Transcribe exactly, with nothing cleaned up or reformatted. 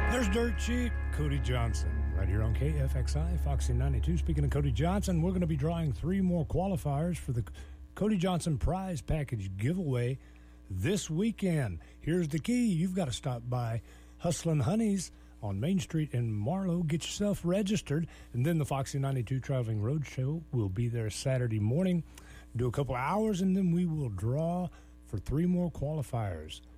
There's Dirt Cheap, Cody Johnson, right here on K F X I, Foxy ninety-two. Speaking of Cody Johnson, we're going to be drawing three more qualifiers for the Cody Johnson Prize Package giveaway this weekend. Here's the key. You've got to stop by Hustlin' Honeys on Main Street in Marlow. Get yourself registered, and then the Foxy ninety-two Traveling Roadshow will be there Saturday morning. Do a couple hours, and then we will draw for three more qualifiers.